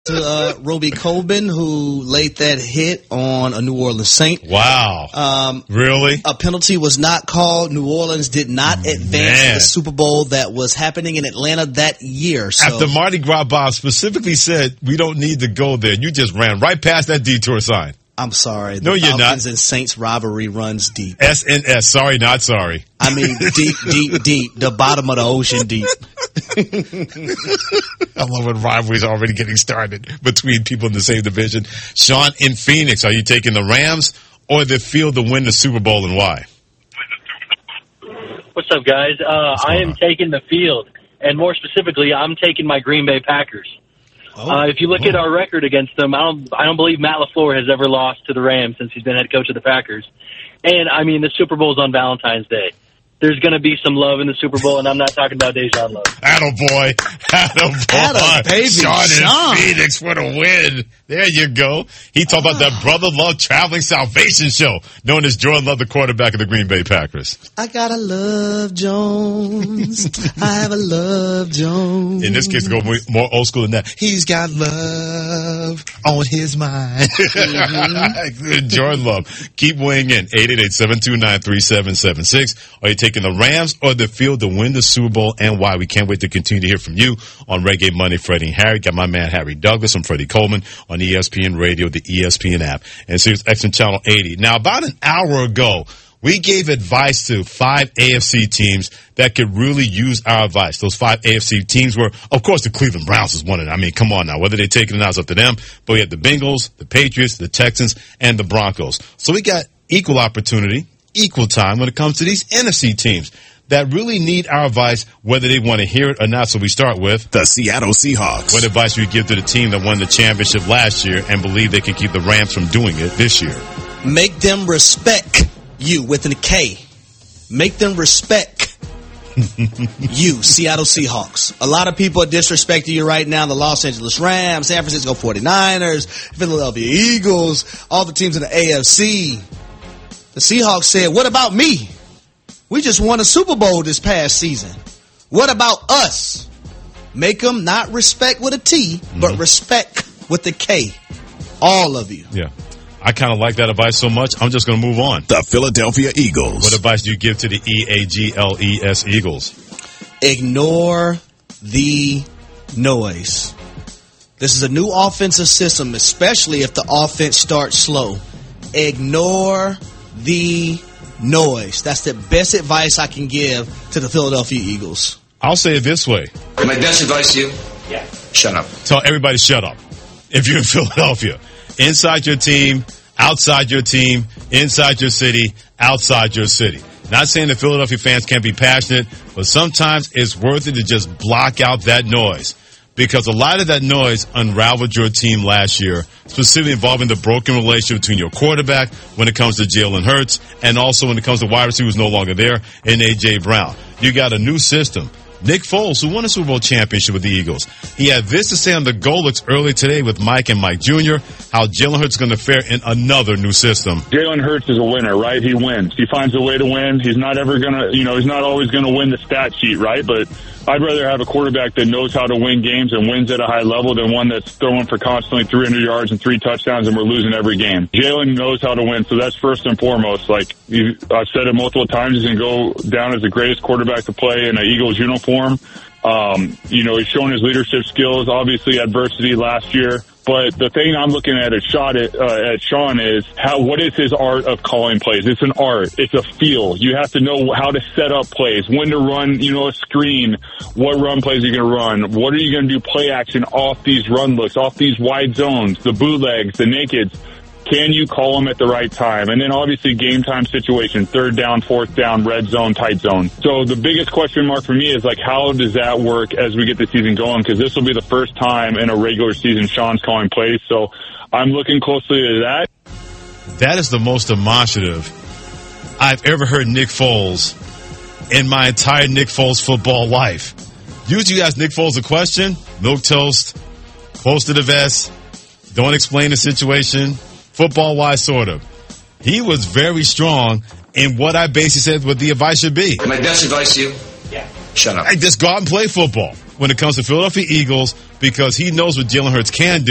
to Roby Colbin, who laid that hit on a New Orleans Saint. Wow. Really? A penalty was not called. New Orleans did not advance to the Super Bowl that was happening in Atlanta that year. So. After Mardi Gras Bob specifically said, we don't need to go there, you just ran right past that detour sign. I'm sorry. No, you're not. Falcons and Saints rivalry runs deep. SNS. Sorry, not sorry. I mean, deep. The bottom of the ocean deep. I love when rivalries are already getting started between people in the same division. Sean in Phoenix, are you taking the Rams or the field to win the Super Bowl, and why? What's up, guys? I am taking the field, and more specifically, I'm taking my Green Bay Packers. If you look at our record against them, I don't believe Matt LaFleur has ever lost to the Rams since he's been head coach of the Packers. And, I mean, the Super Bowl's on Valentine's Day. There's going to be some love in the Super Bowl, and I'm not talking about Dejan Love. Attaboy. Baby. Sean in Phoenix for the win. There you go. He talked about that Brother Love Traveling Salvation Show, known as Jordan Love, the quarterback of the Green Bay Packers. I got a Love Jones. I have a Love Jones. In this case, go more old school than that. He's got love on his mind. Jordan Love. Keep weighing in. 888-729-3776. Are you taking the Rams or the field to win the Super Bowl, and why? We can't wait to continue to hear from you on Reggae Monday. Freddie and Harry. Got my man Harry Douglas. I'm Freddie Coleman on ESPN Radio, the ESPN app, and Sirius XM Channel 80. Now, about an hour ago, we gave advice to 5 AFC teams that could really use our advice. Those 5 AFC teams were, of course, the Cleveland Browns was one of them. I mean, come on now. Whether they take it or not is up to them. But we had the Bengals, the Patriots, the Texans, and the Broncos. So we got equal opportunity, equal time when it comes to these NFC teams that really need our advice, whether they want to hear it or not. So we start with the Seattle Seahawks. What advice would you give to the team that won the championship last year and believe they can keep the Rams from doing it this year? Make them respect you with an K. Make them respect you, Seattle Seahawks. A lot of people are disrespecting you right now. The Los Angeles Rams, San Francisco 49ers, Philadelphia Eagles, all the teams in the AFC. The Seahawks said, what about me? We just won a Super Bowl this past season. What about us? Make them not respect with a T, but respect with a K. All of you. Yeah. I kind of like that advice so much, I'm just going to move on. The Philadelphia Eagles. What advice do you give to the EAGLES Eagles? Ignore the noise. This is a new offensive system, especially if the offense starts slow. Ignore the noise. That's the best advice I can give to the Philadelphia Eagles. I'll say it this way. My best advice to you? Yeah. Shut up. Tell everybody shut up. If you're in Philadelphia, inside your team, outside your team, inside your city, outside your city. Not saying that Philadelphia fans can't be passionate, but sometimes it's worth it to just block out that noise. Because a lot of that noise unraveled your team last year, specifically involving the broken relationship between your quarterback when it comes to Jalen Hurts, and also when it comes to wide receiver who's no longer there, and A.J. Brown. You got a new system. Nick Foles, who won a Super Bowl championship with the Eagles, he had this to say on the Golix earlier today with Mike and Mike Jr., how Jalen Hurts is going to fare in another new system. Jalen Hurts is a winner, right? He wins. He finds a way to win. He's not ever going to, he's not always going to win the stat sheet, right? But I'd rather have a quarterback that knows how to win games and wins at a high level than one that's throwing for constantly 300 yards and 3 touchdowns and we're losing every game. Jalen knows how to win, so that's first and foremost. I've said it multiple times, he's going to go down as the greatest quarterback to play in an Eagles uniform. He's shown his leadership skills, obviously adversity last year. But the thing I'm looking at Sean is what is his art of calling plays? It's an art. It's a feel. You have to know how to set up plays, when to run, a screen, what run plays are you going to run, what are you going to do play action off these run looks, off these wide zones, the bootlegs, the nakeds. Can you call them at the right time? And then obviously game time situation, 3rd down, 4th down, red zone, tight zone. So the biggest question mark for me is how does that work as we get the season going? Because this will be the first time in a regular season Sean's calling plays. So I'm looking closely to that. That is the most demonstrative I've ever heard Nick Foles in my entire Nick Foles football life. Usually you ask Nick Foles a question, milquetoast, close to the vest, don't explain the situation. Football-wise, sort of. He was very strong in what I basically said what the advice should be. My best advice to you? Yeah. Shut up. Just go out and play football when it comes to Philadelphia Eagles because he knows what Jalen Hurts can do.